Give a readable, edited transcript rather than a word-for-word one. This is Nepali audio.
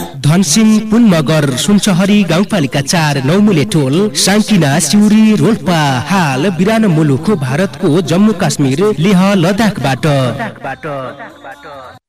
धनसिंह पुनमगर सुनचहरी गाउँपालिका 4 नौमुले टोल साङ्किना सिउरी रोल्पा हाल बिरानो मुलुक भारतको जम्मू काश्मीर लेह लद्दाखबाट